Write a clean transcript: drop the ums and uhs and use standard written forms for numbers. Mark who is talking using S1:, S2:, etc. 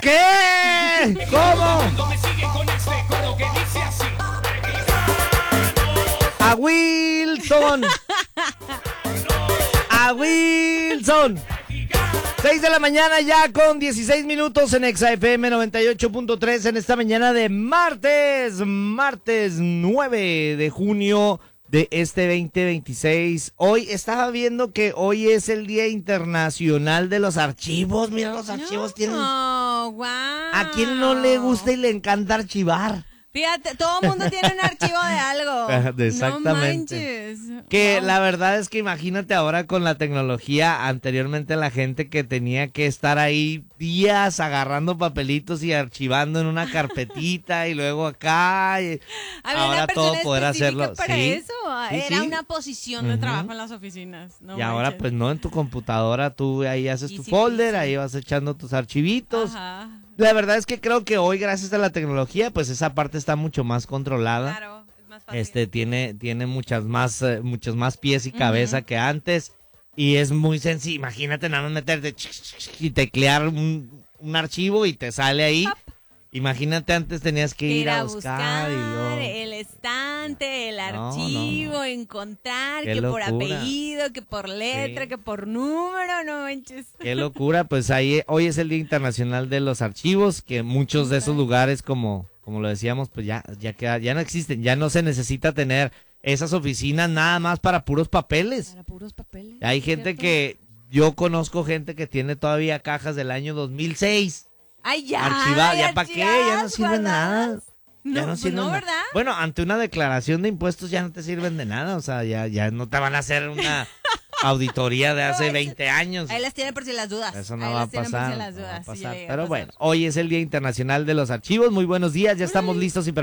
S1: ¿Qué? ¿Cómo? A Wilson. A Wilson. 6 de la mañana ya con 16 minutos en Exa FM 98.3 en esta mañana de martes 9 de junio de este 2026. Hoy estaba viendo que hoy es el Día Internacional de los Archivos. Mira, los archivos tienen...
S2: Oh, wow.
S1: ¿A quién no le gusta y le encanta archivar?
S2: Fíjate, todo el mundo tiene un archivo de algo.
S1: Exactamente.
S2: No manches.
S1: Que
S2: Wow.
S1: la verdad es que imagínate ahora con la tecnología, anteriormente la gente que tenía que estar ahí días agarrando papelitos y archivando en una carpetita y luego acá. Y
S2: Había
S1: ahora
S2: una persona
S1: todo poder
S2: específica
S1: hacerlo.
S2: para
S1: Sí,
S2: eso.
S1: sí,
S2: Era
S1: sí.
S2: una posición de trabajo en las oficinas. No
S1: Y ahora
S2: manches.
S1: pues no, en tu computadora tú ahí haces tu
S2: Easy
S1: folder,
S2: peasy.
S1: ahí vas echando tus archivitos.
S2: Ajá.
S1: La verdad es que creo que hoy gracias a la tecnología pues esa parte está mucho más controlada.
S2: Claro, es más fácil.
S1: Tiene muchos más pies y cabeza que antes y es muy sencillo. Imagínate nada más meterte y teclear un archivo y te sale ahí.
S2: Pop.
S1: Imagínate antes tenías que ir a buscar y luego...
S2: el estante, el
S1: No,
S2: archivo, encontrar
S1: Qué
S2: que por
S1: locura.
S2: apellido, que por letra,
S1: Sí.
S2: que por número, no manches.
S1: Qué locura, pues ahí hoy es el Día Internacional de los Archivos, que muchos de esos lugares como lo decíamos, pues ya no existen, ya no se necesita tener esas oficinas nada más para puros papeles.
S2: Para puros papeles.
S1: Hay gente
S2: ¿cierto?
S1: que yo conozco gente que tiene todavía cajas del año 2006
S2: Ay, ya.
S1: archivadas, ¿ya para qué? Ya no sirven de nada.
S2: guardadas. No,
S1: Ya no
S2: pues
S1: sirven
S2: no,
S1: de-
S2: ¿verdad?
S1: Bueno, ante una declaración de impuestos ya no te sirven de nada, o sea, ya no te van a hacer una auditoría de hace
S2: No,
S1: 20 años.
S2: Ahí las tienen por si las dudas.
S1: Eso no
S2: Ahí
S1: va a
S2: las tienen
S1: pasar.
S2: por si las
S1: No va a
S2: dudas. Sí,
S1: pasar.
S2: llega a
S1: Pero
S2: pasar.
S1: bueno, hoy es el Día Internacional de los Archivos. Muy buenos días, ya estamos listos y